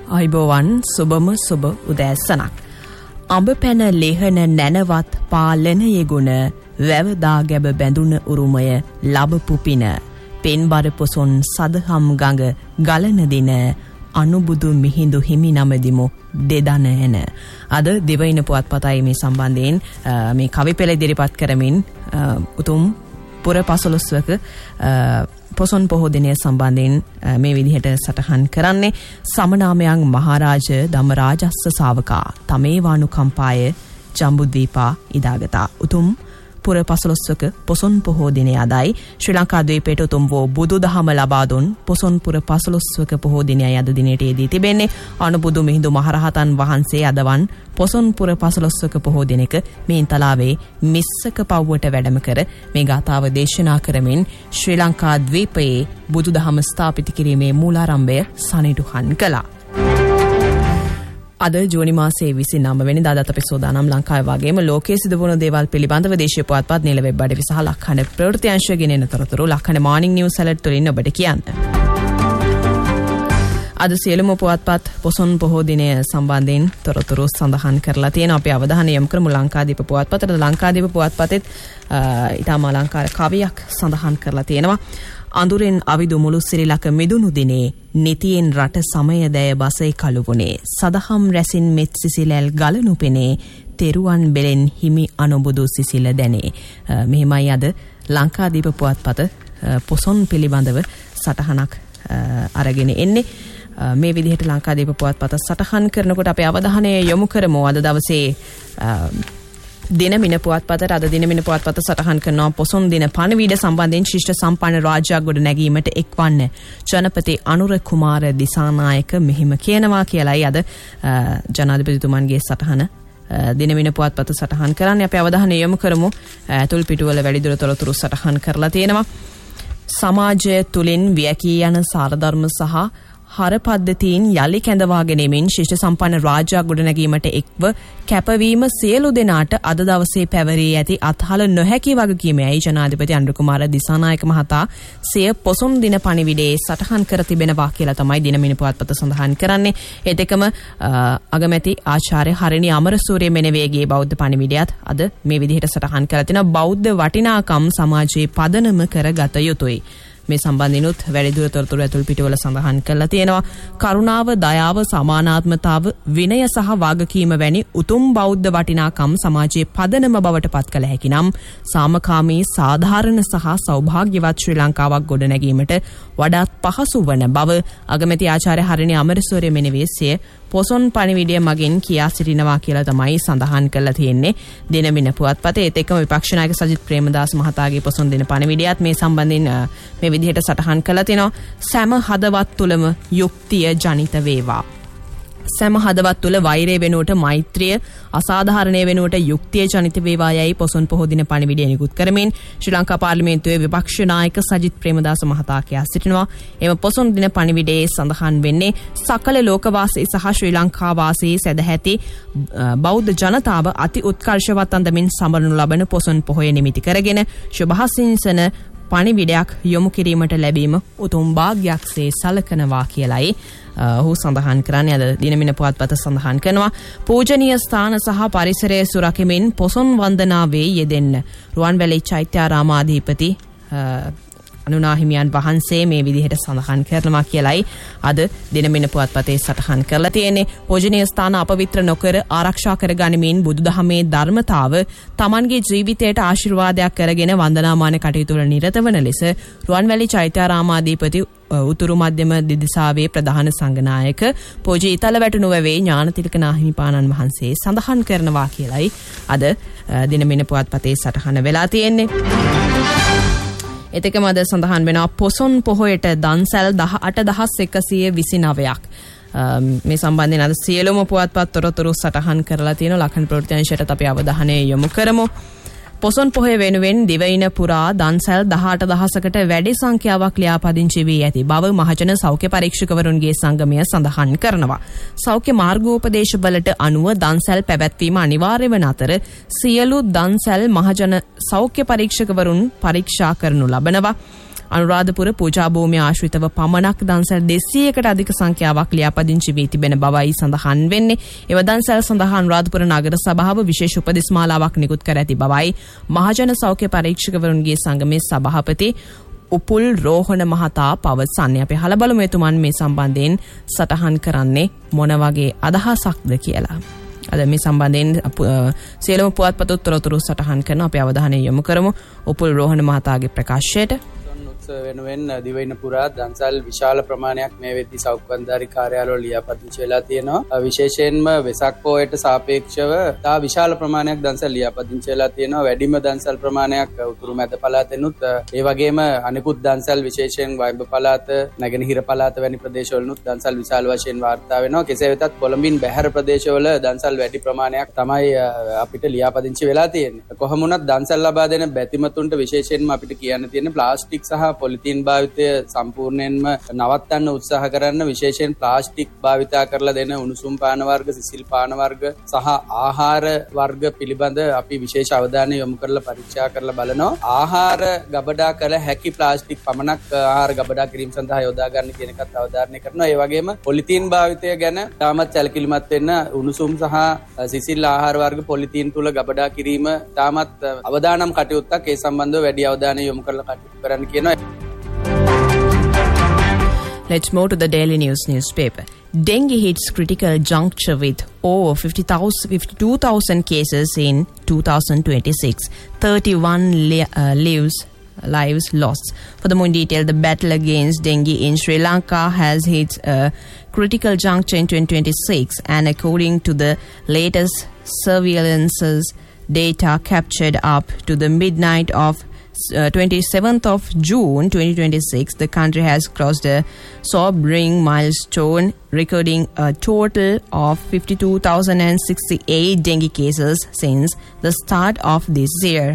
අයිබෝවන් සුබම සුබ උදෑසනක්. අඹ පැන ලෙහන නැනවත් පාලනයේ ගුණ වැවදා ගැබ බැඳුන උරුමය ලබපු පින පෙන්බර පොසොන් සදහම් ගඟ ගලන දින අනුබුදු මිහිඳු හිමි නමදිමු දෙදන එන. අද දෙවයින පුවත්පතයි මේ සම්බන්ධයෙන් මේ කවි පෙළ ඉදිරිපත් කරමින් උතුම් පුර පසළොස්වක පොසොන් පොහෝ දිනය සම්බන්ධයෙන් මේ විදිහට සටහන් කරන්නේ සමනාමයන් මහරාජ ධම්මරාජස්ස ශාවකා තමේවානුකම්පාය ජම්බුද්වීපා ඉදාගතා උතුම් පුර පසළොස්වක පොසොන් පොහෝ දිනය අදයි ශ්‍රී ලංකා ද්වීපයට උතුම් වූ බුදුදහම ලබා දුන් පොසොන් පුර පසළොස්වක පොහෝ දිනයයි අද දිනයට යෙදී තිබෙන්නේ. අනුබුදු මිහිඳු මහරහතන් වහන්සේ අදවන් පොසොන් පුර පසළොස්වක පොහෝ දිනක මේන්තලාවේ මිස්සක පව්වට වැඩම කර මේ ගාථාව දේශනා කරමින් ශ්‍රී ලංකා ද්වීපයේ බුදුදහම ස්ථාපිත කිරීමේ මූලාරම්භය සනිටුහන් කළා. අද ජූනි මාසයේ 29 වෙනිදා දත අපි සෝදානම් ලංකාවේ වගේම ලෝකයේ සිදුවුණු දේවල් පිළිබඳව දේශීය පුවත්පත් නිල වෙබ් අඩවි සහ ලක්හඬ ප්‍රවෘත්ති අංශය ගෙනෙන තොරතුරු ලක්හඬ මාර්නිං නිවුස් ඇලර්ට් තුලින් ඔබට කියන්න. අද සියලුම පුවත්පත් පොසොන් පොහෝ දිනය සම්බන්ධයෙන් තොරතුරු සඳහන් කරලා තියෙනවා. අපි අවධානය යොමු කරමු ලංකාදීප පුවත්පතට. ලංකාදීප පුවත්පතෙත් ඊටම අලංකාර කවියක් සඳහන් කරලා තියෙනවා. අඳුරෙන් අවිදු මුළු සිරිලක මිදුණු දිනේ නිතියෙන් රට සමය දැය බසයි කළුවුනේ සදහම් රැසින් මෙත් සිසිලැල් ගලනු පෙනේ තෙරුවන් බෙලෙන් හිමි අනුබුදු සිසිල දැනේ. මෙහෙමයි අද ලංකාදීප පුවත්පත පොසොන් පිළිබඳව සටහනක් අරගෙන එන්නේ. මේ විදිහට ලංකාදීප පුවත්පත සටහන් කරනකොට අපේ අවධානය යොමු කරමු අද දවසේ දිනමින පුවත්පතට. අද දිනමින පුවත්පත සටහන් කරනවා පොසොන් දින පණවිඩ සම්බන්ධයෙන් ශිෂ්ට සම්පන්න රාජ්‍යයක් ගොඩ නැගීමට එක්වන්න ජනපති අනුර කුමාර දිසානායක මෙහිම කියනවා කියලායි අද ජනාධිපතිතුමන්ගේ සටහන දිනමින පුවත්පත සටහන් කරන්නේ. අපි අවධානය යොමු කරමු ඇතුල් පිටුවල වැඩිදුර තොරතුරු සටහන් කරලා තියෙනවා. සමාජය තුලින් වියකී යන සාරධර්ම සහ හර පද්ධතීන් යලි කැඳවා ගැනීමෙන් ශිෂ්ට සම්පන්න රාජ්‍යයක් ගොඩනැගීමට එක්ව කැපවීම සියලු දෙනාට අද දවසේ පැවරී ඇති අත්හල නොහැකි වගකීමයි ජනාධිපති අනුර කුමාර දිසානායක මහතා සිය පොසොන් දින පණිවිඩයේ සටහන් කර තිබෙනවා කියලා තමයි දිනමින පුවත්පත සඳහන් කරන්නේ. ඒත් එකම අගමැති ආචාර්ය හරිනි අමරසූරිය මෙනවේගේ බෞද්ධ පණිවිඩයත් අද මේ විදිහට සටහන් කරලා තිනවා. බෞද්ධ වටිනාකම් සමාජයේ පදනම කරගත යුතුයි. මේ සම්බන්ධිනුත් වැඩිදුර තොරතුරු ඇතුල් පිටවල සඳහන් කරලා තියෙනවා. කරුණාව, දයාව, සමානාත්මතාව, විනය සහ වගකීම වැනි උතුම් බෞද්ධ වටිනාකම් සමාජයේ පදනම බවට පත් කළ හැකි නම් සාමකාමී, සාධාරණ සහ සෞභාග්‍යවත් ශ්‍රී ලංකාවක් ගොඩනැගීමට වඩාත් පහසු වන බව අගමැති ආචාර්ය හරිනි අමරසූරිය මෙනවේසිය පොසොන් පණිවිඩය මගින් කියා සිටිනවා කියලා තමයි සඳහන් කරලා තියෙන්නේ දිනමින පුවත්පතේ. ඒත් එක්කම විපක්ෂ නායක සජිත් ප්‍රේමදාස මහතාගේ පොසොන් දින පණිවිඩයත් මේ සම්බන්ධයෙන් මේ විදිහට සටහන් කරලා තිනවා. සෑම හදවත් තුලම යුක්තිය ජනිත වේවා. සෑම හදවත් තුල වෛරය වෙනුවට මෛත්‍රිය, අසාධාරණය වෙනුවට යුක්තිය ජනිත වේවා යයි පොසොන් පොහෝ දින පණිවිඩය නිකුත් කරමින් ශ්‍රී ලංකා පාර්ලිමේන්තුවේ විපක්ෂ නායක සජිත් ප්‍රේමදාස මහතා කියා සිටිනවා. එම පොසොන් දින පණිවිඩයේ සඳහන් වෙන්නේ සකල ලෝකවාසී සහ ශ්‍රී ලංකා වාසී සදැහැති බෞද්ධ ජනතාව අති උත්කර්ෂවත් අන්දමින් සමරනු ලබන පොසොන් පොහොය නිමිති කරගෙන සුභාසිංසන පණිවිඩයක් යොමු කිරීමට ලැබීම උතුම් භාග්‍යයක්සේ සලකනවා කියලයි ඔහු සඳහන් කරන්නේ. අද දිනමින පුවත්පත සඳහන් කරනවා පූජනීය ස්ථාන සහ පරිසරය සුරකිමින් පොසොන් වන්දනාවේ යෙදෙන්න රුවන්වැලි චෛත්‍යාරාමාධිපති අනුනාහිමියන් වහන්සේ මේ විදිහට සඳහන් කරනවා කියලයි අද දිනමින පුවත්පතේ සටහන් කරලා තියෙන්නේ. පූජනීය ස්ථාන අපවිත්‍ර නොකර ආරක්ෂා කරගනිමින් බුදුදහමේ ධර්මතාව තමන්ගේ ජීවිතයට ආශිර්වාදයක් කරගෙන වන්දනාමාන කටයුතු වල නිරත වන ලෙස රුවන්වැලි චෛත්‍යාරාමාධිපති උතුරු මධ්‍යම දිදිසාවේ ප්‍රධාන සංඝනායක පූජ්‍ය ඉතලවැටුණු වැවේ ඥානතිලක නාහිමිපාණන් වහන්සේ සඳහන් කරනවා කියලයි අද දිනමින පුවත්පතේ සටහන වෙලා තියෙන්නේ. එතකම අද සඳහන් වෙනවා පොසොන් පොහොයට දන්සැල් 18129ක්. මේ සම්බන්ධයෙන් අද සියලුම පුවත්පත් තොරතුරු සටහන් කරලා තියෙනවා. ලක්හඬ ප්‍රවෘත්ති අංශයට අපි අවධානය යොමු කරමු. පොසොන් පොහොය වෙනුවෙන් දිවයින පුරා දන්සැල් 18000කට වැඩි සංඛ්‍යාවක් ලියාපදිංචි වී ඇති බව මහජන සෞඛ්‍ය පරීක්ෂකවරුන්ගේ සංගමය සඳහන් කරනවා. සෞඛ්‍ය මාර්ගෝපදේශවලට අනුව දන්සැල් පැවැත්වීම අනිවාර්ය වන අතර සියලු දන්සැල් මහජන සෞඛ්‍ය පරීක්ෂකවරුන් පරීක්ෂා කරනු ලබනවා. අනුරාධපුර පූජා භූමිය ආශ්‍රිතව පමණක් දන්සැල් 200කට අධික සංඛ්‍යාවක් ලියාපදිංචි වී තිබෙන බවයි සඳහන් වෙන්නේ. එව දන්සැල් සඳහා අනුරාධපුර නගර සභාව විශේෂ උපදෙස් මාලාවක් නිකුත් කර ඇති බවයි මහජන සෞඛ්‍ය පරීක්ෂකවරුන්ගේ සංගමේ සභාපති උපුල් රෝහණ මහතා පවසන්නේ. අපි අහලා බලමු එතුමන් මේ සම්බන්ධයෙන් සටහන් කරන්නේ මොන වගේ අදහසක්ද කියලා. අද මේ සම්බන්ධයෙන් සියලුම පුවත්පත් තොරතුරු සටහන් කරන අපි අවධානය යොමු කරමු උපුල් රෝහණ මහතාගේ ප්‍රකාශයට. වෙනුවෙන් දිවයින පුරා දන්සල් විශාල ප්‍රමාණයක් මේ වෙද්දී සෞඛ්‍යබන්ධාරි කාර්යාලවල ලියාපදිංචි වෙලා තියෙනවා. විශේෂයෙන්ම වෙසක් පොයට සාපේක්ෂව තා විශාල ප්‍රමාණයක් දන්සල් ලියාපදිංචි වෙලා තියෙනවා. වැඩිම දන්සල් ප්‍රමාණයක් උතුරු මැද පළාතෙනුත් ඒ වගේම අනිකුත් දන්සල් විශේෂයෙන් වයිඹ පළාත, නැගෙනහිර පළාත වැනි ප්‍රදේශවලුත් දන්සල් විශාල වශයෙන් වාර්තා වෙනවා. කෙසේ වෙතත් කොළඹින් බැහැර ප්‍රදේශවල දන්සල් වැඩි ප්‍රමාණයක් තමයි අපිට ලියාපදිංචි වෙලා තියෙන්නේ. කොහොම වුණත් දන්සල් ලබා දෙන බැතිමතුන්ට විශේෂයෙන්ම අපිට කියන්න තියෙන්නේ ප්ලාස්ටික් සහ පොලිතීන් භාවිතය සම්පූර්ණයෙන්ම නවත්තන්න උත්සාහ කරන්න. විශේෂයෙන් ප්ලාස්ටික් භාවිතා කරලා දෙන උණුසුම් පාන වර්ග, සිසිල් පාන වර්ග සහ ආහාර වර්ග පිළිබඳ අපි විශේෂ අවධානය යොමු කරලා පරීක්ෂා කරලා බලනවා. ආහාර ගබඩා කළ හැකි ප්ලාස්ටික් පමණක් ආහාර ගබඩා කිරීම සඳහා යොදා ගන්න කියන එකත් අවධාරණය කරනවා. ඒ වගේම පොලිතීන් භාවිතය ගැන තාමත් සැලකිලිමත් වෙන්න. උණුසුම් සහ සිසිල් ආහාර වර්ග පොලිතීන් තුල ගබඩා කිරීම තාමත් අවදානම් කටයුත්තක්. ඒ සම්බන්ධව වැඩි අවධානය යොමු කරලා කටයුතු කරන්න කියනවා. Let's move to the Daily News newspaper. Dengue hits critical juncture with over 52,000 cases in 2026. 31 lives lost. For the more detail, the battle against dengue in Sri Lanka has hit a critical juncture in 2026, and according to the latest surveillances data captured up to the midnight of 27th of June 2026, the country has crossed a sobering milestone, recording a total of 52,068 dengue cases since the start of this year.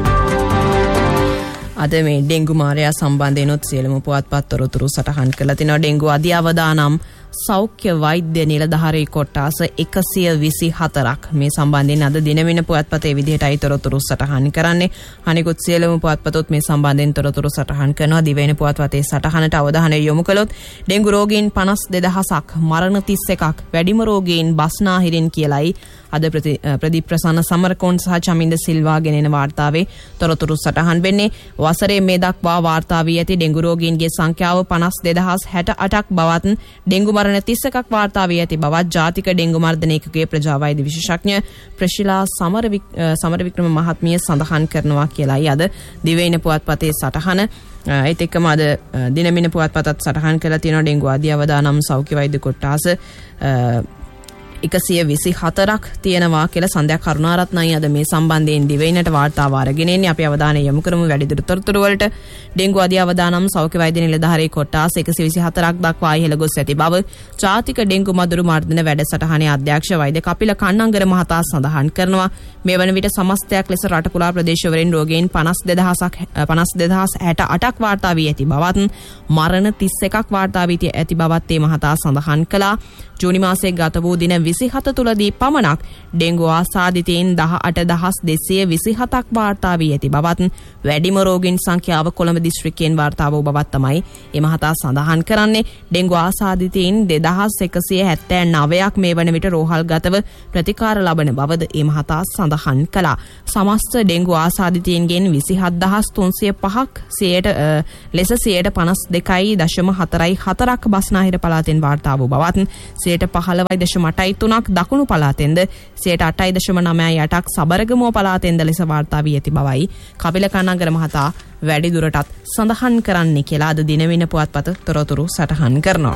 අද මේ dengue මාරයා සම්බන්ධයෙන්ොත් සියලුම පුවත්පත් තොරතුරු සටහන් කරලා තිනවා. Dengue අධ්‍යවදානම් සෞඛ්‍ය වෛද්‍ය නිලධාරී කොට්ටාස 124ක් මේ සම්බන්ධයෙන් අද දිනවෙන පුවත්පතේ විදිහටයි තොරතුරු සටහන් කරන්නේ. අනිකුත් සියලුම පුවත්පතොත් මේ සම්බන්ධයෙන් තොරතුරු සටහන් කරනවා. දිවයින පුවත්පතේ සටහනට අවධානය යොමු කළොත් ඩෙන්ගු රෝගීන් 52,000ක්, මරණ 31ක්, වැඩිම රෝගීන් බස්නාහිරින් කියලයි අද ප්‍රදීප් ප්‍රසන්න සමරකෝන් සහ චමින්ද සිල්වා ගෙනෙන වාර්තාවේ තොරතුරු සටහන් වෙන්නේ. වසරේ මේ දක්වා වාර්තා වී ඇති ඩෙන්ගු රෝගීන්ගේ සංඛ්‍යාව 52,068ක් බවත් ඩෙන්ගු මරණ 31ක් වාර්තා වී ඇති බවත් ජාතික ඩෙන්ගු මර්ධන ඒකකයේ ප්‍රජා වෛද්‍ය විශේෂඥ ප්‍රශිලා සමරවික්‍රම මහත්මිය සඳහන් කරනවා කියලායි අද දිවයින පුවත්පතේ සටහන. ඒත් එක්කම අද දිනමින පුවත්පතත් සටහන් කරලා තියෙනවා ඩෙන්ගු අධ්‍යවදානම් සෞඛ්‍ය වෛද්‍ය කොට්ටාස 124ක් තියෙනවා කියලා සන්ධ්‍යා කරුණාරත්නයි අද මේ සම්බන්ධයෙන් දිවයිනට වාර්තාව අරගෙන ඉන්නේ. අපි අවධානය යොමු කරමු වැඩිදුර තොරතුරු වලට. ඩෙන්ගු අධ්‍යවදානම් සෞඛ්‍ය වෛද්‍ය නිලධාරී කොට්ටාස 124ක් දක්වා ඉහළ ගොස් ඇති බව ජාතික ඩෙන්ගු මදුරු මර්ධන වැඩසටහනේ අධ්‍යක්ෂ වෛද්‍ය කපිල කන්නංගර මහතා සඳහන් කරනවා. මේ වන විට සමස්තයක් ලෙස රට පුරා ප්‍රදේශවලින් රෝගීන් 52,068ක් වාර්තා වී ඇති බවත් මරණ 31ක් වාර්තා වී ඇති බවත් මේ මහතා සඳහන් කළා. ජූනි මාසයේ ගත වූ දින 27 තුලදී පමණක් ඩෙන්ගු ආසාදිතයින් 18,227ක් වාර්තා වී ඇති බවත් වැඩිම රෝගීන් සංඛ්‍යාව කොළඹ දිස්ත්‍රික්කයෙන් වාර්තා වූ බවත් තමයි මේ මහතා සඳහන් කරන්නේ. ඩෙන්ගු ආසාදිතයින් 2,179ක් මේ වන විට රෝහල්ගතව ප්‍රතිකාර ලබන බවද මේ මහතා සඳහන් කළා. සමස්ත ඩෙන්ගු ආසාදිතයින්ගෙන් 27,305ක් ලෙස 52.4% බස්නාහිර පළාතෙන් වාර්තා වූ බවත් 15.8%ක් දකුණු පළාතෙන්ද 8.9%ක් සබරගමුව පළාතෙන්ද ලෙස වාර්තා වී ඇති බවයි කපිල කන්නංගර මහතා වැඩි දුරටත් සඳහන් කරන්නේ කියලා අද දිනවින පුවත්පත තොරතුරු සටහන් කරනවා.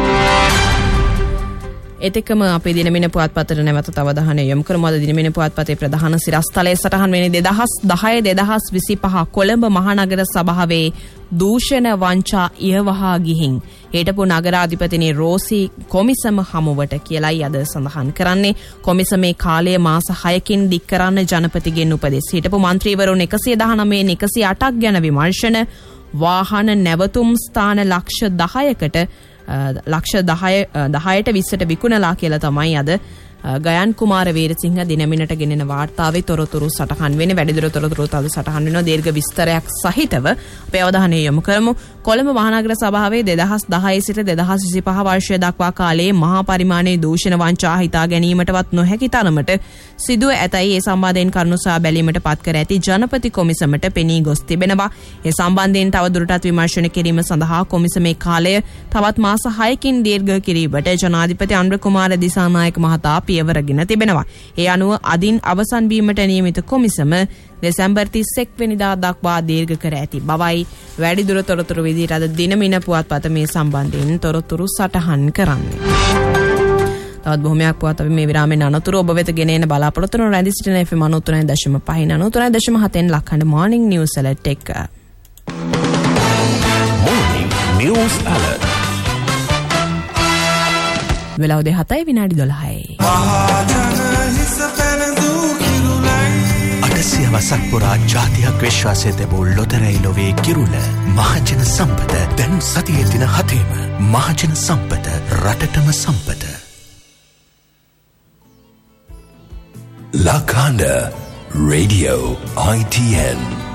එතකම අපේ දිනමින පුවත්පතට නැවත අවධානය යොමු කරමු. අද දිනමින පුවත්පතේ ප්‍රධාන සිරස්තලයේ සටහන් වෙන්නේ 2010-2025 කොළඹ මහනගර සභාවේ දූෂණ වංචා ඉහවහා ගිහින් හිටපු නගරාධිපතිනි රෝසි කොමිසම හමුවට කියලායි අද සඳහන් කරන්නේ. කොමිසමේ කාලය මාස 6කින් දික් කරන්න ජනපතිගෙන් උපදෙස්. හිටපු මන්ත්‍රීවරුන් 119-108ක් ගැන විමර්ශන. වාහන නැවතුම් ස්ථාන ලක්ෂ 10ට විස්සට විකුණලා කියලා තමයි අද ගයන් කුමාර වීරසිංහ දිනමිනට ගෙනෙන වාර්තාවේ තොරතුරු සටහන් වෙන්නේ වැඩිදුර තොරතුරු තව සටහන් වෙනවා දීර්ඝ විස්තරයක් සහිතව අපේ අවධානය යොමු කරමු. කොළඹ මහනගර සභාවේ 2010 සිට 2025 වර්ෂය දක්වා කාලයේ මහා පරිමාණයේ දූෂණ වංචා හිතා ගැනීමටවත් නොහැකි තරමට සිදුව ඇතැයි ඒ සම්බන්ධයෙන් කරුණු සොයා බැලීමට පත් කර ඇති ජනපති කොමිසමට පෙනී ගොස් තිබෙනවා. ඒ සම්බන්ධයෙන් තව දුරටත් විමර්ශන කිරීම සඳහා කොමිසමේ කාලය තවත් මාස 6කින් දීර්ඝ කිරීමට ජනාධිපති අනුර කුමාර දිසානායක මහතා පියවරගෙන තිබෙනවා. ඒ අනුව අදින් අවසන් වීමට නියමිත කොමිසම දෙසැම්බර් 31 වෙනිදා දක්වා දීර්ඝ කර ඇති බවයි වැඩිදුර තොරතුරු විදිහට අද දිනමින පුවත්පත මේ සම්බන්ධයෙන් තොරතුරු සටහන් කරන්නේ. තවත් බොහොමයක් පුවත් අපි මේ විරාමයෙන් අනතුරු ඔබ වෙත ගෙන එන බලාපොරොත්තු වන රැඳී සිටින FM 93.5 93.7 ලක්කඩ මොර්නිං නිවුස් ඇලර්ට් එක. Morning News Alert. වෙලාව 7:12යි. අටසියවසක් පුරා ජාතියක් විශ්වාසය තිබූ ලොතරැයි ලොවේ කිරුළ මහජන සම්පත දැන් සතියේ දින 7ම මහජන සම්පත රටටම සම්පත. La Kanda Radio ITN